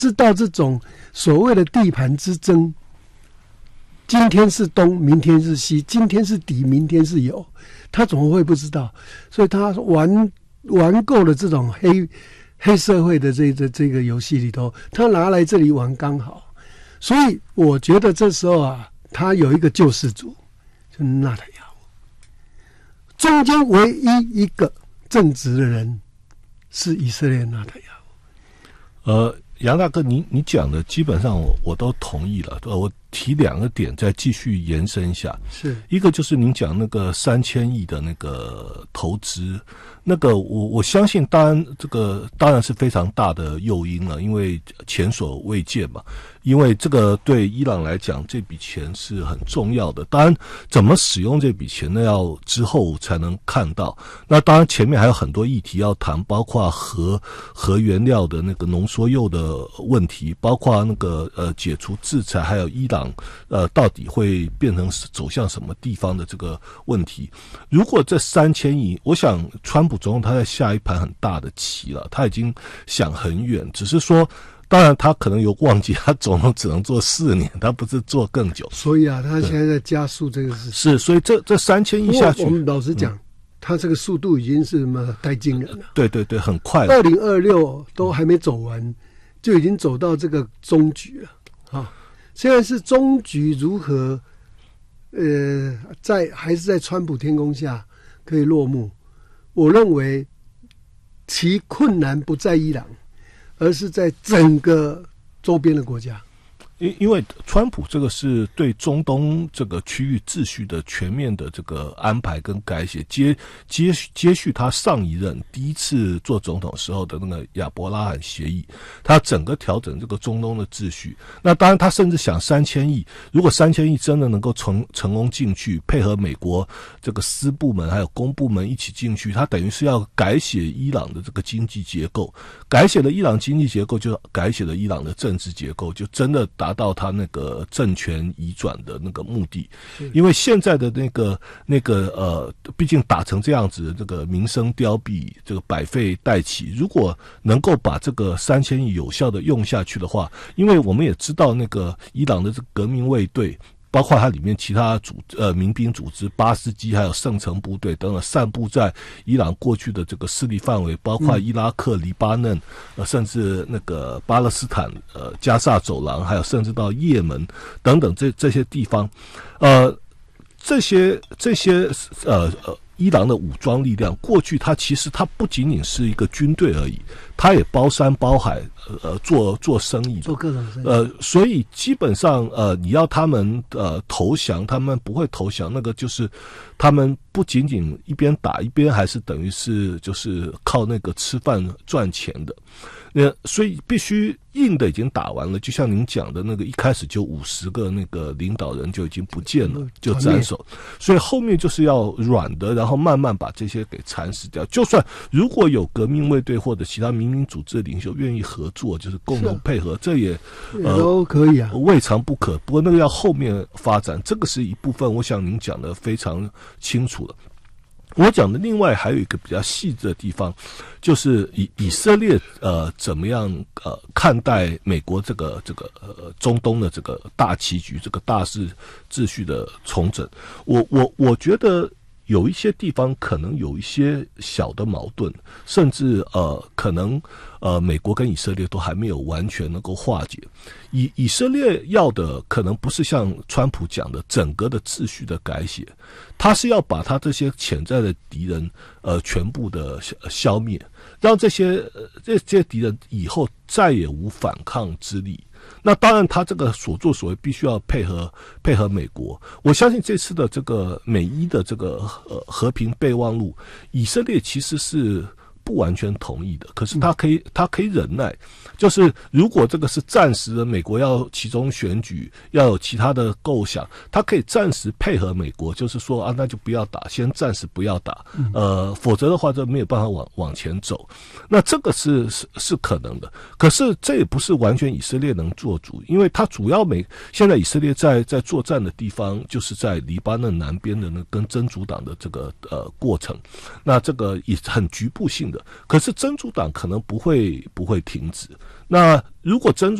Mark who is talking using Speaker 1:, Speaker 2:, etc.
Speaker 1: 知道这种所谓的地盘之争，今天是东，明天是西，今天是敌，明天是友，他怎么会不知道？所以他玩够了这种黑社会的这个游戏里头，他拿来这里玩刚好。所以我觉得这时候啊，他有一个救世主，就纳坦雅胡，中间唯一一个正直的人是以色列纳坦雅胡。
Speaker 2: 杨大哥，你讲的基本上我都同意了。我提2个点再继续延伸一下。
Speaker 1: 是
Speaker 2: 一个就是您讲那个3000亿的那个投资，那个我相信，当然是非常大的诱因了，因为前所未见嘛。因为这个对伊朗来讲，这笔钱是很重要的。当然，怎么使用这笔钱呢？要之后才能看到。那当然，前面还有很多议题要谈，包括核原料的那个浓缩铀的问题，包括那个解除制裁，还有伊朗到底会变成走向什么地方的这个问题。如果这3000亿，我想川普总统他在下一盘很大的棋了，他已经想很远，只是说。当然，他可能有忘记，他总统只能做4年，他不是做更久。
Speaker 1: 所以啊，他现在在加速这个事情。
Speaker 2: 是，所以这3000亿下去，
Speaker 1: 我们老实讲，他这个速度已经是什么太惊人了。
Speaker 2: 对对对，很快了。
Speaker 1: 2026都还没走完，就已经走到这个终局了啊！现在是终局如何？还是在川普天空下可以落幕？我认为其困难不在伊朗。而是在整个周边的国家，
Speaker 2: 因为川普这个是对中东这个区域秩序的全面的这个安排跟改写，接续他上一任第一次做总统时候的那个亚伯拉罕协议，他整个调整这个中东的秩序。那当然，他甚至想3000亿，如果3000亿真的能够成功进去，配合美国这个私部门还有公部门一起进去，他等于是要改写伊朗的这个经济结构，改写了伊朗经济结构，就改写了伊朗的政治结构，就真的达到他那个政权移转的那个目的。因为现在的毕竟打成这样子，这个民生凋敝，这个百废待起，如果能够把这个3000亿有效的用下去的话，因为我们也知道那个伊朗的这个革命卫队，包括它里面其他民兵组织巴斯基还有圣城部队等等，散布在伊朗过去的这个势力范围，包括伊拉克、黎巴嫩，甚至那个巴勒斯坦加萨走廊，还有甚至到也门等等这些地方，这些伊朗的武装力量，过去它其实它不仅仅是一个军队而已，它也包山包海，做生意，
Speaker 1: 做各种生意。
Speaker 2: 所以基本上你要他们投降，他们不会投降，那个就是他们不仅仅一边打一边还是等于是就是靠那个吃饭赚钱的。所以必须硬的已经打完了，就像您讲的那个，一开始就50个那个领导人就已经不见了，就斩首。所以后面就是要软的，然后慢慢把这些给蚕食掉。就算如果有革命卫队或者其他民兵组织的领袖愿意合作，就是共同配合，这也
Speaker 1: 都可以啊，
Speaker 2: 未尝不可。不过那个要后面发展，这个是一部分。我想您讲的非常清楚了。我讲的另外还有一个比较细致的地方，就是以色列怎么样看待美国这个中东的这个大棋局，这个大秩序的重整。我觉得有一些地方可能有一些小的矛盾，甚至可能美国跟以色列都还没有完全能够化解。以色列要的可能不是像川普讲的整个的秩序的改写，他是要把他这些潜在的敌人全部的消灭，让这些敌人以后再也无反抗之力。那当然他这个所作所为必须要配合美国。我相信这次的这个美伊的这个和平备忘录，以色列其实是不完全同意的，可是他可以忍耐，就是如果这个是暂时的，美国要其中选举，要有其他的构想，他可以暂时配合美国，就是说啊，那就不要打，先暂时不要打，否则的话就没有办法往前走。那这个是可能的，可是这也不是完全以色列能做主，因为他主要现在以色列在作战的地方就是在黎巴嫩南边的那跟真主党的这个过程，那这个也很局部性。 的。可是真主党可能不会停止。那如果真主